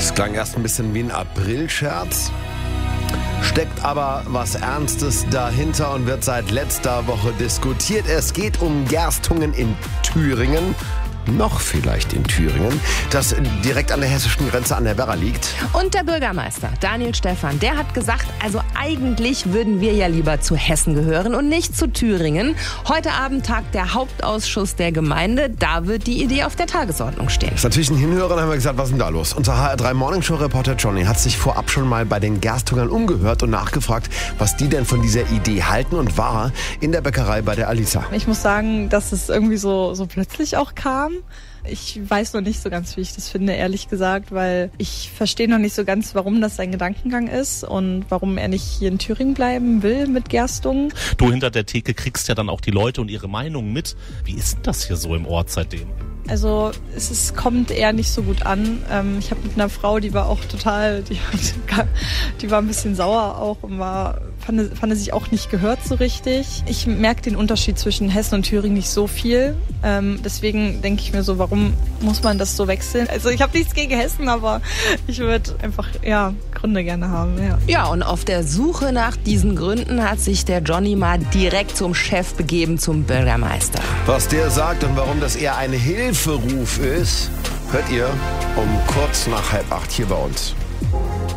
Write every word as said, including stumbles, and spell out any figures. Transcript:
Das klang erst ein bisschen wie ein Aprilscherz, steckt aber was Ernstes dahinter und wird seit letzter Woche diskutiert. Es geht um Gerstungen in Thüringen. Noch vielleicht in Thüringen, das direkt an der hessischen Grenze an der Werra liegt. Und der Bürgermeister, Daniel Stephan, der hat gesagt, also eigentlich würden wir ja lieber zu Hessen gehören und nicht zu Thüringen. Heute Abend tagt der Hauptausschuss der Gemeinde, da wird die Idee auf der Tagesordnung stehen. Das ist natürlich ein Hinhörer, dann haben wir gesagt, was ist denn da los? Unser H R drei Morningshow-Reporter Johnny hat sich vorab schon mal bei den Gerstungern umgehört und nachgefragt, was die denn von dieser Idee halten, und war in der Bäckerei bei der Alisa. Ich muss sagen, dass es irgendwie so, so plötzlich auch kam. Ich weiß noch nicht so ganz, wie ich das finde, ehrlich gesagt, weil ich verstehe noch nicht so ganz, warum das sein Gedankengang ist und warum er nicht hier in Thüringen bleiben will mit Gerstungen. Du hinter der Theke kriegst ja dann auch die Leute und ihre Meinungen mit. Wie ist denn das hier so im Ort seitdem? Also es ist, kommt eher nicht so gut an. Ähm, ich habe mit einer Frau, die war auch total, die, die war ein bisschen sauer auch und war, fand, fand sich auch nicht gehört so richtig. Ich merke den Unterschied zwischen Hessen und Thüringen nicht so viel. Ähm, deswegen denke ich mir so, warum muss man das so wechseln? Also ich habe nichts gegen Hessen, aber ich würde einfach ja Gründe gerne haben. Ja. Ja, und auf der Suche nach diesen Gründen hat sich der Johnny mal direkt zum Chef begeben, zum Bürgermeister. Was der sagt und warum das eher eine Hilferuf ist, hört ihr um kurz nach halb acht hier bei uns.